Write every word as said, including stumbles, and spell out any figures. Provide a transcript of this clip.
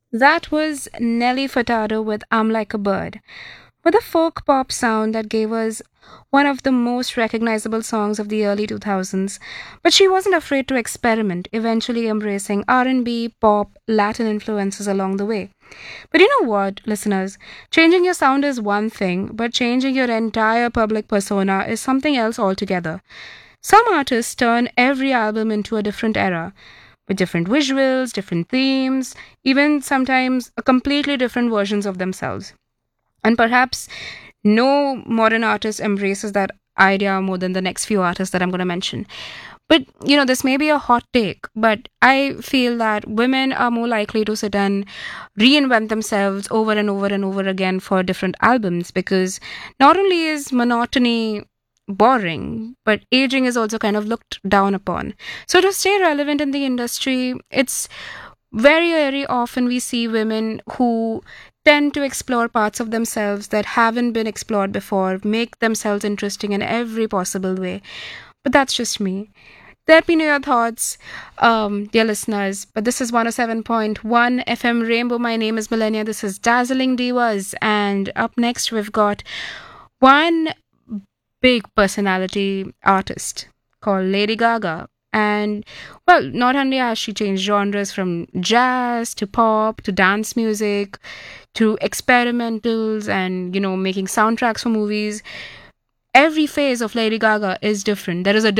That was Nelly Furtado with I'm Like a Bird, with a folk pop sound that gave us one of the most recognizable songs of the early two thousands. But she wasn't afraid to experiment, eventually embracing R and B, pop, Latin influences along the way. But you know what, listeners? Changing your sound is one thing, but changing your entire public persona is something else altogether. Some artists turn every album into a different era, with different visuals, different themes, even sometimes a completely different versions of themselves. And perhaps no modern artist embraces that idea more than the next few artists that I'm going to mention. But, you know, this may be a hot take, but I feel that women are more likely to sit and reinvent themselves over and over and over again for different albums because not only is monotony boring, but aging is also kind of looked down upon. So to stay relevant in the industry, it's very, very often we see women who tend to explore parts of themselves that haven't been explored before, make themselves interesting in every possible way. But that's just me. Let me know your thoughts, um, dear listeners. But this is one oh seven point one F M Rainbow. My name is Millennia. This is Dazzling Divas. And up next, we've got one big personality artist called Lady Gaga. And well, not only has she changed genres from jazz to pop to dance music to experimentals and, you know, making soundtracks for movies, every phase of Lady Gaga is different. There is a